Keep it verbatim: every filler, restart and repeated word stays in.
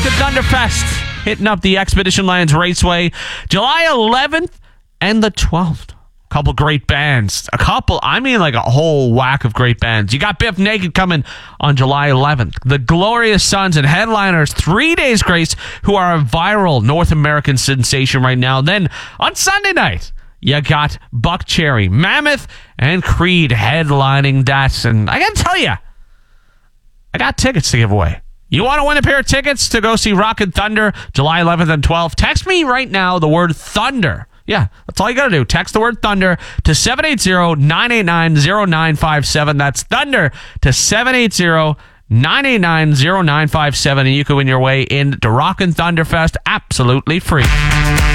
Rockin' Thunderfest hitting up the Expedition Lands Raceway July eleventh and the twelfth. Couple great bands. A couple, I mean like a whole whack of great bands. You got Biff Naked coming on July eleventh. The Glorious Sons and headliners Three Days Grace, who are a viral North American sensation right now. Then on Sunday night, you got Buck Cherry, Mammoth, and Creed headlining that. And I gotta tell you, I got tickets to give away. You want to win a pair of tickets to go see Rockin' Thunder July eleventh and twelfth? Text me right now the word Thunder. Yeah, that's all you got to do. Text the word Thunder to seven eight zero, nine eight nine, zero nine five seven. That's Thunder to seven eight zero, nine eight nine, zero nine five seven. And you can win your way into Rockin' Thunderfest absolutely free.